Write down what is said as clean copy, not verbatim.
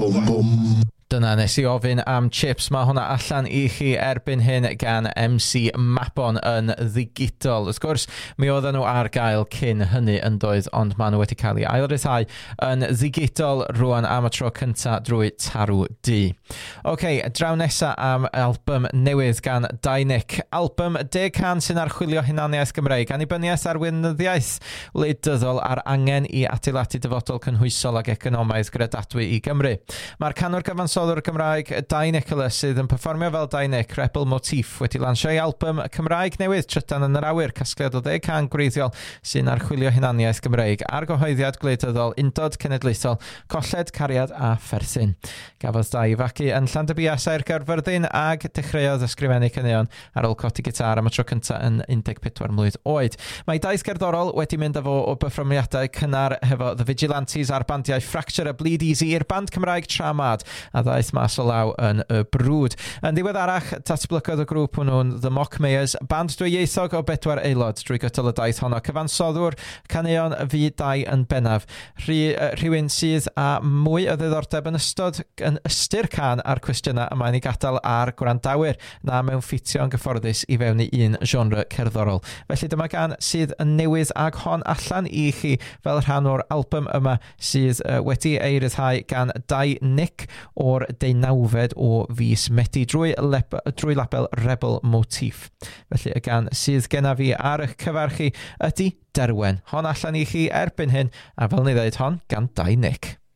Dyna nes I ofyn am chips, mae hwnna allan I chi erbyn hyn gan MC Mabon yn ddigidol. Wrth gwrs, mi oedden nhw ar gael cyn hynny yn doedd, ond maen nhw wedi cael ei ailryddhau yn ddigidol rwan am y tro cynta drwy Tarw D. Draw nesa am album newydd gan Dainik. Album 10 sy'n archwilio hunaniaeth Gymreig, annibyniaeth ar weinyddiaeth wleidyddol ar angen I adeiladu dyfodol cynhwysol ac economaidd gredadwy I Gymru. Mae'r canwr gyfansoddwr Gymraeg Dai Nicholas sydd yn perfformio fel Dainik Rebel Motif wedi lansio ei album Cymraeg newydd trydan yn yr awyr, casgliad o 10 can gwreiddiol sy'n archwilio hunaniaeth Gymreig a'r gyhoeddiad gwleidyddol undod cenedlaethol, colled, cariad a pherthyn. Gafodd Dai fagu yn Llandybias a'r Gaerfyrddin ag dechreuodd ysgrifennu caneuon ar ôl codi gitar am y tro cyntaf yn 14 mlwydd oed. Mae daith gerddorol wedi mynd â fo o perfformiadau cynnar hefo The Vigilantes a'r bandiau Fracture a Bleed Easy i'r band Cymraeg Tramad a ddaeth mas o law yn y brwd. Yn ddiweddarach, datblygodd y grŵp hwnnw'n The Mock Mayors, band dwyieithog o 4 aelod drwy gydol y daith honno. Cyfansoddwr caneuon fi Dai yn bennaf. Rhywun sydd â mwy o ddiddordeb yn ystyr can ar cwestiynau yma i gadael ar gwrandawyr na mewn ffitio'n gyfforddus I fewn I un genre cerddorol. Felly dyma gan sydd yn newydd ag hon allan I chi fel rhan o'r album yma sydd wedi ei ryddhau gan Dainik o'r 19 o fis Medi drwy label Rebel Motif. Felly y gan sydd genna fi ar y cyfarch chi ydy Derwen. Hon allan I chi erbyn hyn a fel ni ddeud hon gan Dainik.